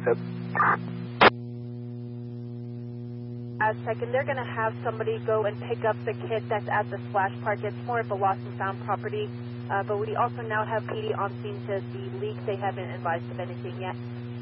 Yep. Second, they're going to have somebody go and pick up the kit that's at the splash park. It's more of a lost and found property, but we also now have PD on scene to see leaks. They haven't advised of anything yet.